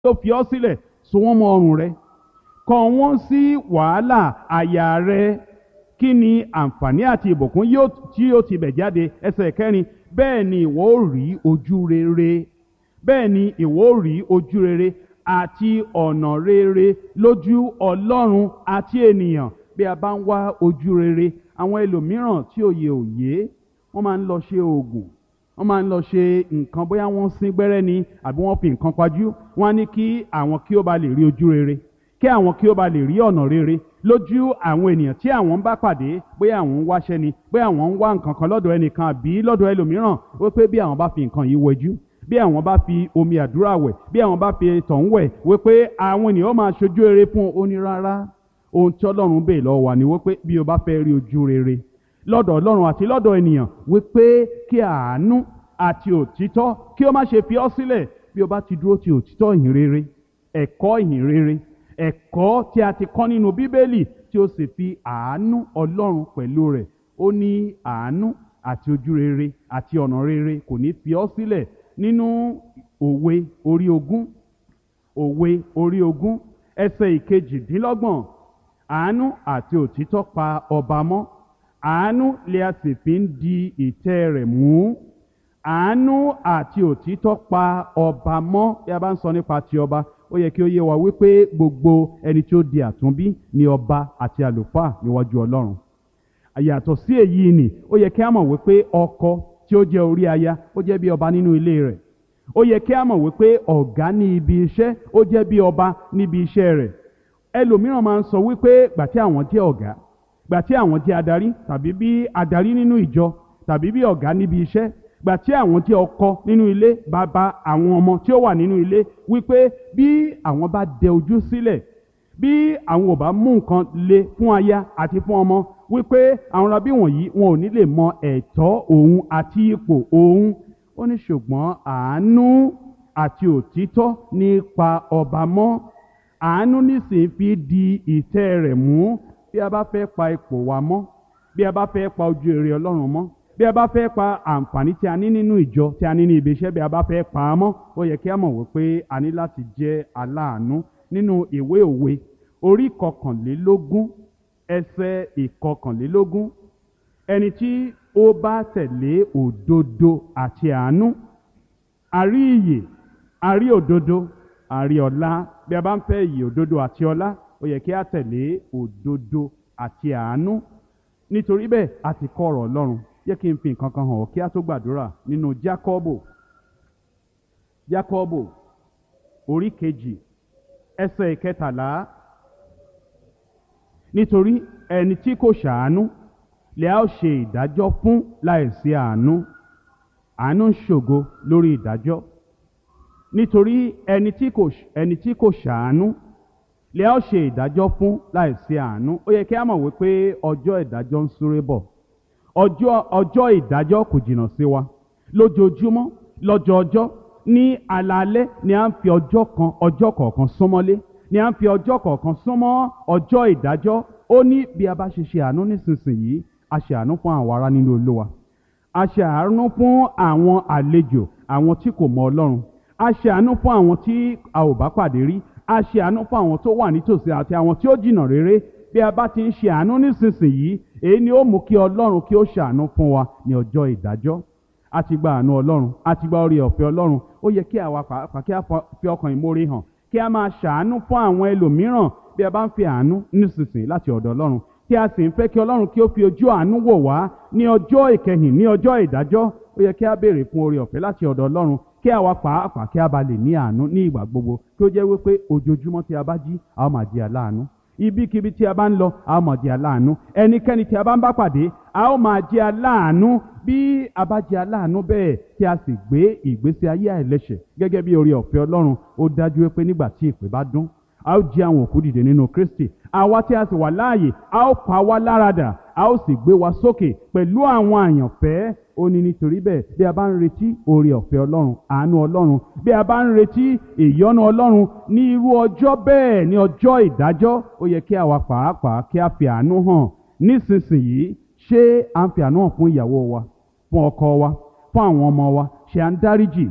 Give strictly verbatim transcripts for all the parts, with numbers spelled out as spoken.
tó fi ọ́ sílẹ̀ so wọ́n mọ́ ọrùn rẹ, kọ wọ́n sí wàhálà àyà rẹ. Kí ni àǹfààní àti ìbùkún yóò tí yóò ti bẹ̀ jáde? Ẹsẹ̀ kẹrin, bẹ́ẹ̀ ni ìwọ ó rí ojú rere, bẹ́ẹ̀ ni ìwọ ó rí ojú rere àti ọ̀nà rere lójú Ọlọ́run àti ènìyàn. Bí a bá ń wá ojú rere, àwọn ẹlòmíràn tí òye òye wọ́n máa ń lọ ṣe oògùn, wọ́n máa ń lọ ṣe nǹkan, bóyá wọ́n sín gbẹ́rẹ́ ni àbí wọ́n fi nǹkan pajú. Wọ́n á ní kí àwọn kí ó ba lè rí ojú rere, kí àwọn kí ó ba lè rí ọ̀nà rere lójú àwọn ènìyàn tí àwọn ń bá pàdé. Bóyá àwọn ń wáṣẹ́ ni, bóyá àwọn ń wá nǹkan kan lọ́dọ̀ ẹnìkan àbí lọ́dọ̀ ẹlòmíràn, wípé bí àwọn bá fi nǹkan yìí wẹjú, bí àwọn bá fi omi àdúrà wẹ̀, bí àwọn bá fi tọ̀hún wẹ̀, wípé àwọn ènìyàn ó máa ṣojú rere fún un. Ó ní rárá, ohun tí Ọlọ́run bèè lọ́wọ́ wa ni wípé bí o bá fẹ́ rí ojú rere lọ́dọ̀ Ọlọ́run àti lọ́dọ̀ ènìyàn, wípé kí àánú àti òtítọ́ kí ó má ṣe fi ọ́ sílẹ̀. Bí o bá ti dúró ti òtítọ́ ìhìn rere, ẹ̀kọ́ ìhìn rere, ẹ̀kọ́ tí a ti kọ́ nínú Bíbélì, tí ó sì fi àánú Ọlọ́run pẹ̀lú rẹ̀, ó ní àánú àti ojú rere àti ọ̀nà rere kò ní fi ọ́ sílẹ̀. Nínú òwe orí ogún, òwe orí ogún ẹsẹ̀ ìkejìdínlọ́gbọ̀n, àánú àti òtítọ́ pa ọba mọ́, àánú lè a sì fi ń di ìtẹ́ rẹ̀ mú. Àánú àti òtítọ́ pa ọba mọ́. Bí a bá ń sọ nípa ti ọba, ó yẹ kí ó yé wa wípé gbogbo ẹni tí ó di àtúnbí ni ọba àti àlùfáà níwájú Ọlọ́run. Àyàtọ̀ sí èyí ni ó yẹ kí a mọ̀ wípé ọkọ tí ó jẹ́ orí aya ó jẹ́ bí ọba nínú ilé rẹ̀. Ó yẹ kí a mọ̀ wípé ọ̀gá ní ibi iṣẹ́ ó jẹ́ bí ọba níbi iṣẹ́ rẹ̀. Ẹlòmíràn máa ń sọ wípé gbà tí àwọn jẹ́ ọ̀gá, gbà tí àwọn jẹ́ adarí, tàbí bí adarí nínú ìjọ, tàbí bí ọ̀gá níbi iṣẹ́, gbà tí àwọn jẹ́ ọkọ nínú ilé, bàbá àwọn ọmọ tí ó wà nínú ilé, wípé bí àwọn bá dẹ ojú sílẹ̀, bí àwọn ò bá mú nǹkan le fún aya àti fún ọmọ, wípé àwọn rabí wọ̀nyí wọn ò ní lè mọ ẹ̀tọ́ òun àti ipò òun. Ó ní ṣùgbọ́n àánú àti òtítọ́ nípa ọba mọ́. Àánú nísìnyí fi di ìtẹ́ rẹ̀ mú. Bí a bá fẹ́ pa ipò wa mọ́, bí a bá fẹ́ pa ojú rere Ọlọ́run mọ́, bí a bá fẹ́ pa àǹfààní tí a ní nínú ìjọ, tí a ní ní ibi iṣẹ́, bí a bá fẹ́ pa á mọ́, ó yẹ kí a mọ̀ wípé a ní láti jẹ́ aláàánú. Nínú ìwé òwe orí kọkànlélógún ẹsẹ̀ ìkọkànlélógún, ẹni tí ó bá tẹ̀lé òdodo àti àánú, a rí ìyè, a rí òdodo, a rí ọlá. Bí a bá ń fẹ́ ìyè, òdodo àti ọlá, ó yẹ kí a tẹ̀lé òdodo àti àánú. Nítorí bẹ́ẹ̀ a ti kọ́ ọ̀rọ̀ Ọlọ́run. Jẹ́ kí n fi nǹkan kan hàn ọ́ kí a tó gbàdúrà. Nínú Jákọ́bù, Jákọ́bù orí kejì ẹsẹ̀ ìkẹtàlá, nítorí ẹni tí kò ṣàánú lè a ó ṣe ìdájọ́ fún láìsí àánú. Àánú ń ṣògo lórí ìdájọ́. Nítorí ẹni tí kò ẹni tí kò ṣàánú lè a ó ṣe ìdájọ́ fún láìsí àánú. Ó yẹ kí a mọ̀ wípé ọjọ́ ìdájọ́ ń súré bọ̀. Ọjọ́ ọjọ́ ìdájọ́ kò jìnnà sí wa. Lójoojúmọ́, lọ́jọọjọ́, ní alaalẹ́ ni à ń fi ọjọ́ kan ọjọ́ kọ̀ọ̀kan súnmọ́lé, ni à ń fi ọjọ́ kọ̀ọ̀kan súnmọ́ ọjọ́ ìdájọ́. Ó ní bí a bá ṣe ṣe àánú nísinsìnyí, a ṣe àánú fún àwọn ará nínú Olúwa, a ṣe àánú fún àwọn àlejò, àwọn tí kò mọ Ọlọ́run, a ṣe àánú fún àwọn tí a ò bá pàdé rí, a ṣe àánú fún àwọn tó wà nítòsí àti àwọn tí ó jìnnà réré. Bí a bá ti ń ṣe àánú nísinsìnyí, èyí ni ó mú kí Ọlọ́run kí ó ṣàánú fún wa ní ọjọ́ ìdájọ́. A ti gba àánú Ọlọ́run, a ti gba oore ọ̀fẹ́ Ọlọ́run. Ó yẹ kí àwa pàápàá kí a fi ọkàn ìmoore hàn, kí a máa ṣàánú fún àwọn ẹlòmíràn. Bí a bá ń fi àánú nísinsìnyí láti ọ̀dọ̀ Ọlọ́run, tí a sì ń fẹ́ kí Ọlọ́run kí ó fi ojú àánú wò wá ní ọjọ́ ìkẹyìn, ní ọjọ́ ìdájọ́, ó yẹ kí a béèrè fún oore ọ̀fẹ́ láti ọ̀dọ̀ Ọlọ́run, kí àwa pàápàá kí a bá lè ní àánú ní ìgbà gbogbo, kí ó jẹ́ wípé ojoojúmọ́ tí a bá jí, a ó máa jẹ́ aláàánú. Ibikíbi tí a bá ń lọ, a ó máa jẹ́ aláàánú. Ẹnikẹ́ni tí a bá ń bá pàdé, a ó máa jẹ́ aláàánú. Bí a bá jẹ́ aláàánú bẹ́ẹ̀ tí a sì gbé ìgbésí ayé àìlẹ́ṣẹ̀ gẹ́gẹ́ bí oore ọ̀fẹ́ Ọlọ́run, ó dájú wípé nígbà tí ìpè bá dún, a ó jí àwọn òkú dìde nínú Kristi. Àwa tí a sì wà láàyè, a ó pa wá láradà, a ó sì gbé wa sókè pẹ̀lú àwọn àyànfẹ́. Ó ní nítorí bẹ́ẹ̀, bí a bá ń retí oore ọ̀fẹ́ Ọlọ́run, àánú Ọlọ́run, bí a bá ń retí ìyọ́nú Ọlọ́run ní irú ọjọ́ bẹ́ẹ̀, ní ọjọ́ ìdájọ́, ó yẹ kí àwa pàápàá kí a fi àánú hàn. Nísinsìnyí, ṣé à ń fi àánú hàn fún ìyàwó wa, fún ọkọ wa, fún àwọn ọmọ wa? Ṣé à ń dáríjì?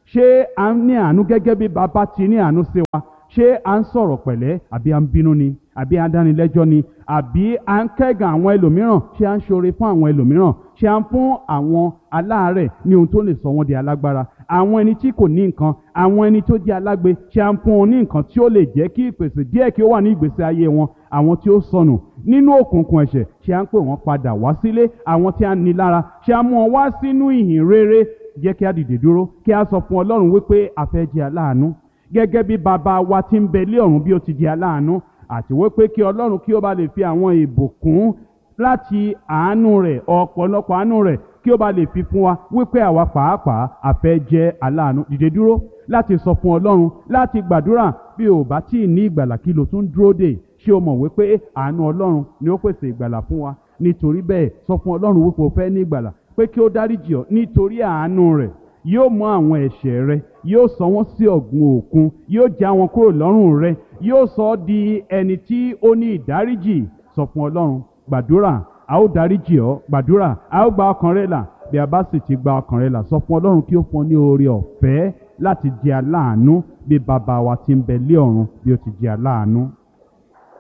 ṣé à ń ní àánú gẹ́gẹ́ bí bàbá ti ní àánú sí wa? Ṣé à ń sọ̀rọ̀ pẹ̀lẹ́ àbí à ń bínú ni? Àbí à ń dánilẹ́jọ́ ni? Àbí à ń kẹ́gàn àwọn ẹlòmíràn? Ṣé à ń ṣoore fún àwọn ẹlòmíràn? Ṣé à ń fún àwọn aláàárẹ̀ ní ohun tó lè sọ wọ́n di alágbára? Àwọn ẹni tí kò ní nǹkan, àwọn ẹni tó jẹ́ alágbe, ṣé à ń fún wọn ní nǹkan tí ó lè jẹ́ kí ìpèsè díẹ̀ kí ó wà ní ìgbésí ayé wọn? Àwọn tí ó sọnù nínú òkùnkùn ẹ̀ṣẹ̀, ṣé à ń pè wọ́n padà wá sílé? Àwọn tí a ní lára, ṣé à ń mú wọn wá sínú ìhìn rere? Jẹ́ kí a dìde dúró, kí a sọ fún Ọlọ́run wípé a fẹ́ jẹ́ aláàánú gẹ́gẹ́ bí bàbá wa tí ń bẹ lé ọ̀run bí ó ti jẹ́ aláàánú, àti wípé kí Ọlọ́run kí ó bá lè fi àwọn ìbùkún láti àánú rẹ̀, ọ̀pọ̀lọpọ̀ àánú rẹ̀, kí ó bá lè fi fún wa wípé àwa pàápàá a fẹ́ jẹ́ aláàánú. Dìde dúró láti sọ fún Ọlọ́run, láti gbàdúrà. Bí o bá tí ì ní ìgbàlà, kí lo tún dúró dè? Ṣé o mọ̀ wípé àánú Ọlọ́run ni ó pèsè ìgbàlà fún wa? Nítorí bẹ́ẹ̀, sọ fún Ọlọ́run wípé o fẹ́ ní ìgbàlà, pé kí ó dáríjì ọ́ nítorí àánú rẹ̀. Yóò mú àwọn ẹ̀ṣẹ̀ rẹ, yóò sọ wọ́n sí ọ̀gbun òkun, yóò já wọn kúrò lọ́rùn rẹ, yóò sọ ọ́ di ẹni tí ó ní ìdáríjì. Sọ fún Ọlọ́run, gbàdúrà, a ó dáríjì ọ́, gbàdúrà, a ó gba ọkàn rẹ là. Bí a bá sì ti gba ọkàn rẹ là, sọ fún Ọlọ́run kí ó fún ọ ní oore ọ̀fẹ́ láti jẹ́ aláàánú bí bàbá wa tí ń bẹ lé ọ̀run bí ó ti jẹ́ aláàánú.